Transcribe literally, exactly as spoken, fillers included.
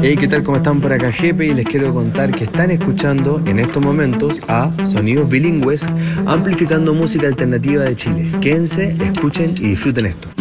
Hey, ¿qué tal? ¿Cómo están por acá, Jepe? Y les quiero contar que están escuchando en estos momentos a Sonidos Bilingües, amplificando música alternativa de Chile. Quédense, escuchen y disfruten esto.